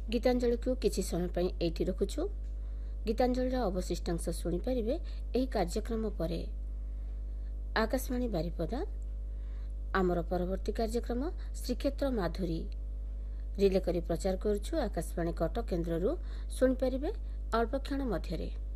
गीतांजलि को किछि समय पई एठी रखुछु। गीतांजलि अवशिष्टांश शुणिपारे यही कार्यक्रम पर। आकाशवाणी बारिपदा आमर परवर्ती कार्यक्रम श्रीक्षेत्र माधुरी रिले करी प्रचार करुछु। आकाशवाणी कटक केन्द्ररू शुणिपारे अल्पक्षण मध्यरे।